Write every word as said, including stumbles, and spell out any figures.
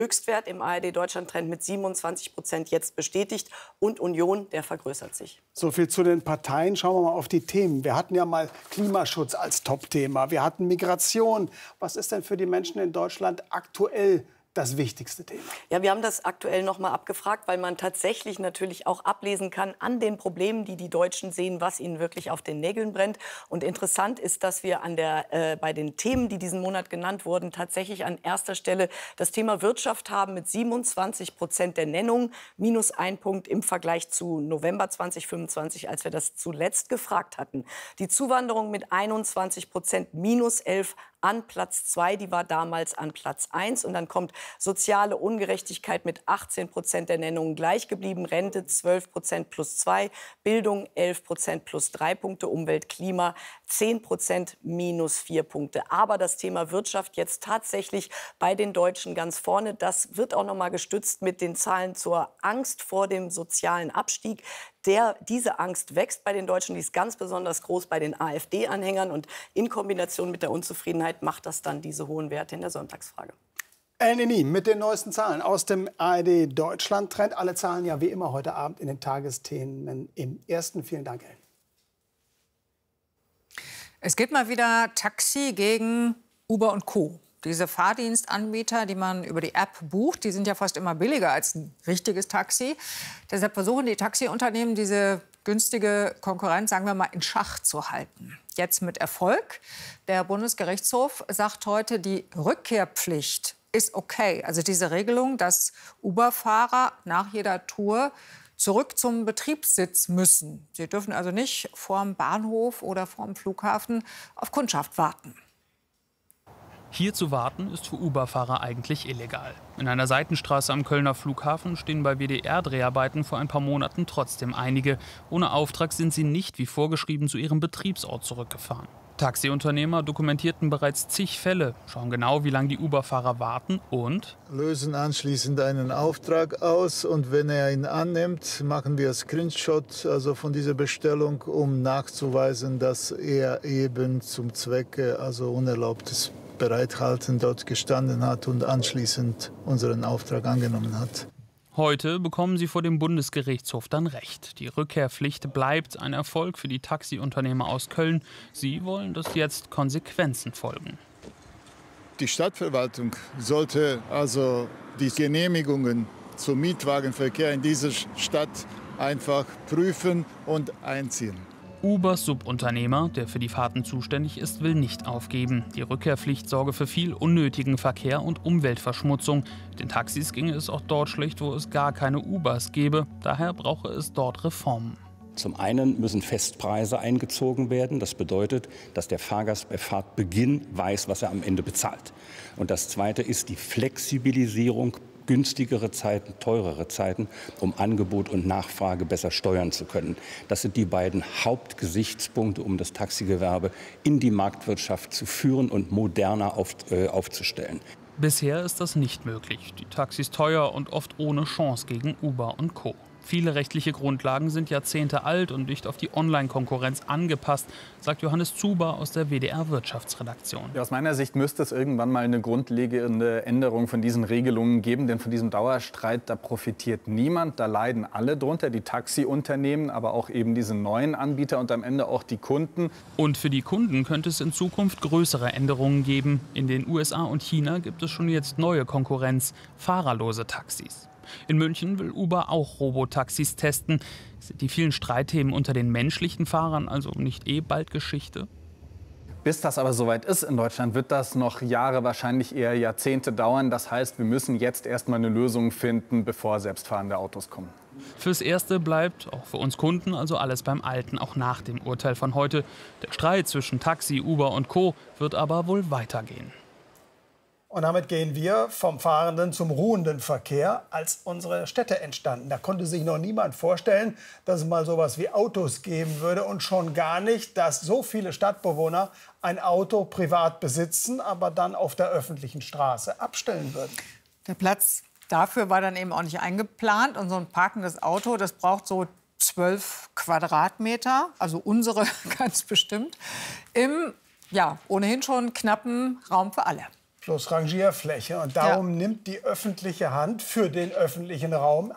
Höchstwert im A R D-Deutschland-Trend mit siebenundzwanzig Prozent jetzt bestätigt. Und Union, der vergrößert sich. So viel zu den Parteien. Schauen wir mal auf die Themen. Wir hatten ja mal Klimaschutz als Top-Thema. Wir hatten Migration. Was ist denn für die Menschen in Deutschland aktuell das wichtigste Thema? Ja, wir haben das aktuell noch mal abgefragt, weil man tatsächlich natürlich auch ablesen kann an den Problemen, die die Deutschen sehen, was ihnen wirklich auf den Nägeln brennt. Und interessant ist, dass wir an der, äh, bei den Themen, die diesen Monat genannt wurden, tatsächlich an erster Stelle das Thema Wirtschaft haben mit siebenundzwanzig Prozent der Nennung, minus ein Punkt im Vergleich zu November zweitausendfünfundzwanzig, als wir das zuletzt gefragt hatten. Die Zuwanderung mit einundzwanzig Prozent, minus elf an Platz zwei, die war damals an Platz eins. Und dann kommt soziale Ungerechtigkeit mit achtzehn Prozent der Nennungen gleich geblieben, Rente zwölf Prozent plus zwei, Bildung elf Prozent plus drei Punkte, Umwelt, Klima zehn Prozent minus vier Punkte. Aber das Thema Wirtschaft jetzt tatsächlich bei den Deutschen ganz vorne. Das wird auch noch mal gestützt mit den Zahlen zur Angst vor dem sozialen Abstieg. Der, diese Angst wächst bei den Deutschen, die ist ganz besonders groß bei den AfD-Anhängern. Und in Kombination mit der Unzufriedenheit macht das dann diese hohen Werte in der Sonntagsfrage. Eleni mit den neuesten Zahlen aus dem A R D-Deutschland-Trend. Alle Zahlen ja wie immer heute Abend in den Tagesthemen im Ersten. Vielen Dank, Ellen. Es gibt mal wieder Taxi gegen Uber und Co. Diese Fahrdienstanbieter, die man über die App bucht, die sind ja fast immer billiger als ein richtiges Taxi. Deshalb versuchen die Taxiunternehmen, diese günstige Konkurrenz, sagen wir mal, in Schach zu halten. Jetzt mit Erfolg. Der Bundesgerichtshof sagt heute, die Rückkehrpflicht ist okay. Also diese Regelung, dass Uber-Fahrer nach jeder Tour zurück zum Betriebssitz müssen. Sie dürfen also nicht vorm Bahnhof oder vorm Flughafen auf Kundschaft warten. Hier zu warten ist für Uber-Fahrer eigentlich illegal. In einer Seitenstraße am Kölner Flughafen stehen bei W D R-Dreharbeiten vor ein paar Monaten trotzdem einige. Ohne Auftrag sind sie nicht wie vorgeschrieben zu ihrem Betriebsort zurückgefahren. Taxiunternehmer dokumentierten bereits zig Fälle, schauen genau, wie lange die Uber-Fahrer warten und lösen anschließend einen Auftrag aus. Und wenn er ihn annimmt, machen wir Screenshot also von dieser Bestellung, um nachzuweisen, dass er eben zum Zwecke also unerlaubtes Bereithalten dort gestanden hat und anschließend unseren Auftrag angenommen hat. Heute bekommen sie vor dem Bundesgerichtshof dann Recht. Die Rückkehrpflicht bleibt ein Erfolg für die Taxiunternehmer aus Köln. Sie wollen, dass jetzt Konsequenzen folgen. Die Stadtverwaltung sollte also die Genehmigungen zum Mietwagenverkehr in dieser Stadt einfach prüfen und einziehen. Ubers Subunternehmer, der für die Fahrten zuständig ist, will nicht aufgeben. Die Rückkehrpflicht sorge für viel unnötigen Verkehr und Umweltverschmutzung. Den Taxis ginge es auch dort schlecht, wo es gar keine Ubers gäbe. Daher brauche es dort Reformen. Zum einen müssen Festpreise eingezogen werden. Das bedeutet, dass der Fahrgast bei Fahrtbeginn weiß, was er am Ende bezahlt. Und das Zweite ist die Flexibilisierung. Günstigere Zeiten, teurere Zeiten, um Angebot und Nachfrage besser steuern zu können. Das sind die beiden Hauptgesichtspunkte, um das Taxigewerbe in die Marktwirtschaft zu führen und moderner auf, äh, aufzustellen. Bisher ist das nicht möglich. Die Taxis teuer und oft ohne Chance gegen Uber und Co. Viele rechtliche Grundlagen sind Jahrzehnte alt und nicht auf die Online-Konkurrenz angepasst, sagt Johannes Zuber aus der W D R-Wirtschaftsredaktion. Ja, aus meiner Sicht müsste es irgendwann mal eine grundlegende Änderung von diesen Regelungen geben. Denn von diesem Dauerstreit, da profitiert niemand. Da leiden alle drunter, die Taxiunternehmen, aber auch eben diese neuen Anbieter und am Ende auch die Kunden. Und für die Kunden könnte es in Zukunft größere Änderungen geben. In den U S A und China gibt es schon jetzt neue Konkurrenz, fahrerlose Taxis. In München will Uber auch Robotaxis testen. Sind die vielen Streitthemen unter den menschlichen Fahrern also nicht eh bald Geschichte? Bis das aber soweit ist in Deutschland, wird das noch Jahre, wahrscheinlich eher Jahrzehnte dauern. Das heißt, wir müssen jetzt erst mal eine Lösung finden, bevor selbstfahrende Autos kommen. Fürs Erste bleibt, auch für uns Kunden, also alles beim Alten, auch nach dem Urteil von heute. Der Streit zwischen Taxi, Uber und Co. wird aber wohl weitergehen. Und damit gehen wir vom fahrenden zum ruhenden Verkehr, als unsere Städte entstanden. Da konnte sich noch niemand vorstellen, dass es mal sowas wie Autos geben würde. Und schon gar nicht, dass so viele Stadtbewohner ein Auto privat besitzen, aber dann auf der öffentlichen Straße abstellen würden. Der Platz dafür war dann eben auch nicht eingeplant. Und so ein parkendes Auto, das braucht so zwölf Quadratmeter, also unsere ganz bestimmt, im ja, ohnehin schon knappen Raum für alle. plus Rangierfläche. Und darum ja. nimmt die öffentliche Hand für den öffentlichen Raum